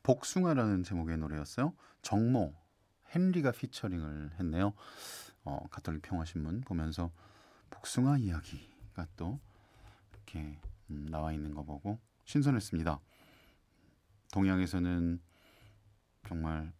복숭아라는 제목의 노래였어요. 정모, 헨리가 피처링을 했네요. 가톨릭 평화신문 보면서 복숭아 이야기가 또 이렇게 나와 있는 거 보고 신선했습니다. 동양에서는 정말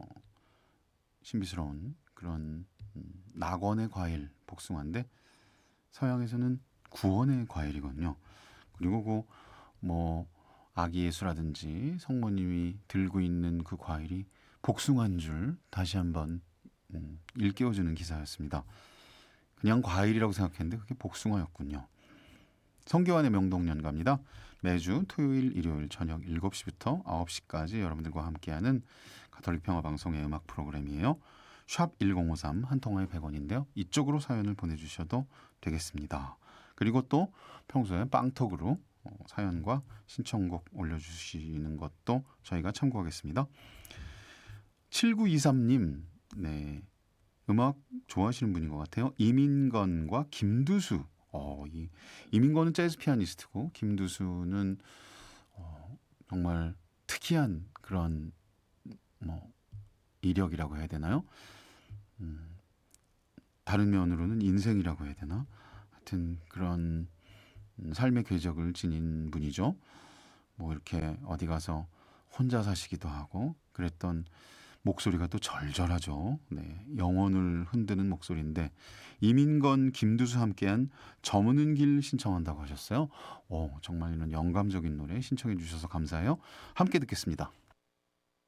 신비스러운 그런 낙원의 과일 복숭아인데 서양에서는 구원의 과일이거든요. 그리고 뭐 아기 예수라든지 성모님이 들고 있는 그 과일이 복숭아인 줄 다시 한번 일깨워주는 기사였습니다. 그냥 과일이라고 생각했는데 그게 복숭아였군요. 성교환의 명동연가입니다. 매주 토요일, 일요일 저녁 7시부터 9시까지 여러분들과 함께하는 가톨릭 평화방송의 음악 프로그램이에요. 샵 1053 한 통화에 100원인데요. 이쪽으로 사연을 보내주셔도 되겠습니다. 그리고 또 평소에 빵톡으로 사연과 신청곡 올려주시는 것도 저희가 참고하겠습니다. 7923님, 네, 음악 좋아하시는 분인 것 같아요. 이민건과 김두수. 이민건은 재즈 피아니스트고 김두수는 정말 특이한 그런 뭐 이력이라고 해야 되나요? 다른 면으로는 인생이라고 해야 되나? 하여튼 그런 삶의 궤적을 지닌 분이죠. 뭐 이렇게 어디 가서 혼자 사시기도 하고 그랬던 목소리가 또 절절하죠. 네, 영혼을 흔드는 목소리인데 이민건, 김두수 함께한 저무는 길 신청한다고 하셨어요. 정말 이런 영감적인 노래 신청해 주셔서 감사해요. 함께 듣겠습니다.